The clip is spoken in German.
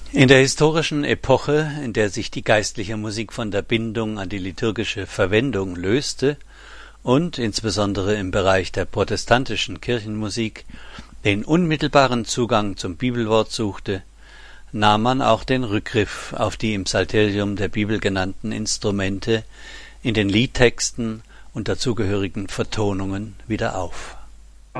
In der historischen Epoche, in der sich die geistliche Musik von der Bindung an die liturgische Verwendung löste und insbesondere im Bereich der protestantischen Kirchenmusik den unmittelbaren Zugang zum Bibelwort suchte, nahm man auch den Rückgriff auf die im Psalterium der Bibel genannten Instrumente in den Liedtexten und dazugehörigen Vertonungen wieder auf.